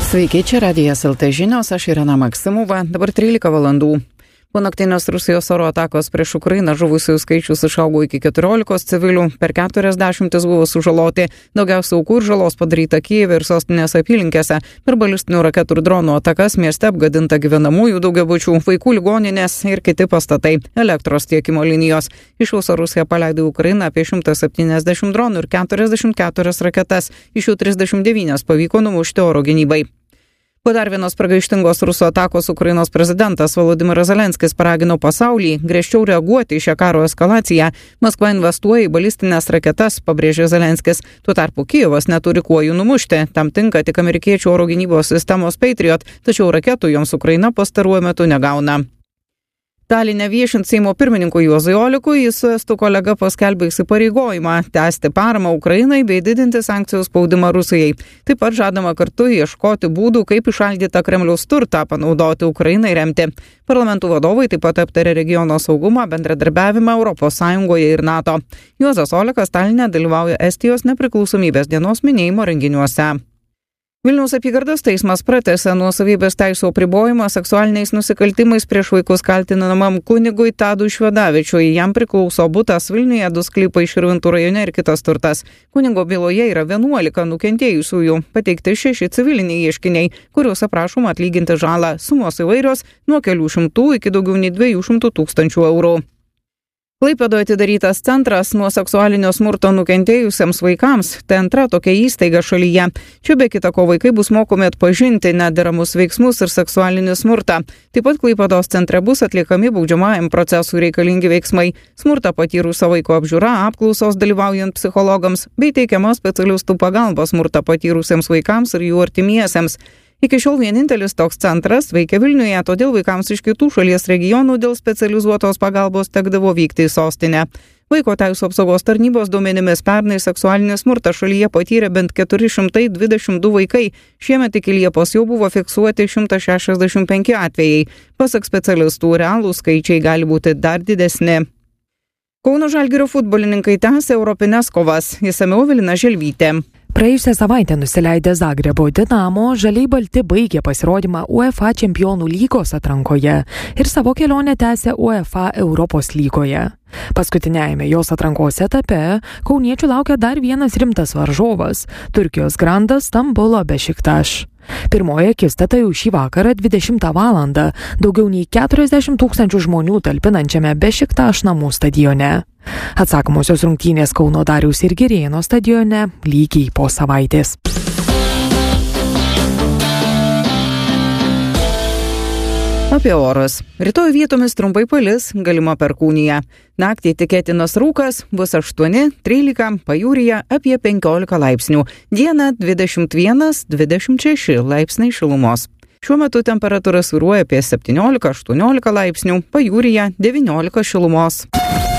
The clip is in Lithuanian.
Sveiki, čia Radijas LT žinios, aš Irena Maksimova, dabar 13 valandų. Po naktinės Rusijos oro atakos prieš Ukrainą žuvusiųjų skaičius išaugo iki 14 civilių, per 40 buvo sužaloti, daugiausia aukų ir žalos padaryta Kijeve ir sostinės apylinkėse. Per balistinių raketų ir dronų atakas mieste apgadinta gyvenamųjų daugiabučių, vaikų ligoninės ir kiti pastatai, elektros tiekimo linijos. Iš viso Rusija paleido į Ukrainą apie 170 dronų ir 44 raketas, iš jų 39 pavyko numušti oro gynybai. Po dar vienos pragaištingos rusų atakos Ukrainos prezidentas Volodymyras Zelenskis paragino pasaulį griežčiau reaguoti į šią karo eskalaciją. Maskva investuoja į balistinės raketas, pabrėžė Zelenskis. Tuo tarpu Kijevas neturi kuo jų numušti. Tam tinka tik amerikiečių oro gynybos sistemos Patriot, tačiau raketų joms Ukraina pastaruoju metu negauna. Taline viešint Seimo pirmininkui Juozui Olekui, jis su estų kolega paskelbė įsipareigojimą tęsti paramą Ukrainai bei didinti sankcijų spaudimą Rusijai. Taip pat žadama kartu ieškoti būdų, kaip įšaldytą Kremliaus turtą panaudoti Ukrainai remti. Parlamentų vadovai taip pat aptarė regiono saugumą, bendradarbiavimą ES ir NATO. Juozas Olekas Taline dalyvauja Estijos nepriklausomybės dienos minėjimo renginiuose. Vilniaus apygardos teismas pratęsė nuosavybės teisių apribojimą seksualiniais nusikaltimais prieš vaikus kaltinamam kunigui Tadui Švedavičiui. Jam priklauso butas Vilniuje, 2 sklypai Širvintų rajone ir kitas turtas. Kunigo byloje yra 11 nukentėjusiųjų, pateikti 6 civiliniai ieškiniai, kuriuos aprašoma atlyginti žalą, sumos įvairios nuo kelių šimtų iki daugiau nei 200 000 eurų. Klaipėdoje atidarytas centras nuo seksualinio smurto nukentėjusiems vaikams. Tai antra tokia įstaiga šalyje. Čia be kita ko vaikai bus mokomi atpažinti nederamus veiksmus ir seksualinį smurtą. Taip pat Klaipėdos centre bus atliekami baudžiamajam procesui reikalingi veiksmai. Smurtą patyrusio vaiko apžiūra, apklausos dalyvaujant psichologams bei teikiama specialistų pagalba smurtą patyrusiems vaikams ir jų artimiesiems. Iki šiol vienintelis toks centras veikia Vilniuje, todėl vaikams iš kitų šalies regionų dėl specializuotos pagalbos tekdavo vykti į sostinę. Vaiko teisių apsaugos tarnybos duomenimis pernai seksualinį smurtą šalyje patyrė bent 422 vaikai. Šiemet iki Liepos jau buvo fiksuoti 165 atvejai. Pasak specialistų, realūs skaičiai gali būti dar didesni. Kauno Žalgirio futbolininkai tęsia europines kovas. Išsamiau Evelina Želvytė. Praėjusią savaitę nusileidę Zagrebo Dinamo, žaliai balti baigė pasirodymą UEFA Čempionų lygos atrankoje ir savo kelionę tęsė UEFA Europos lygoje. Paskutiniajame jos atrankos etape kauniečių laukia dar vienas rimtas varžovas – Turkijos grandas Stambulo Bešiktaš. Pirmoji akistata jau šį vakarą 20 valandą daugiau nei 40 000 žmonių talpinančiame Bešiktaš namų stadione. Atsakomosios rungtynės Kauno Dariaus ir Girėno stadione lygiai po savaitės. Apie orus. Rytoj vietomis trumpai palis, galima perkūnija. Naktį tikėtinas rūkas, bus 8-13, pajūryje apie 15 laipsnių. Dieną 21-26 laipsniai šilumos. Šiuo metu temperatūra svyruoja apie 17-18 laipsnių, pajūryje 19 šilumos.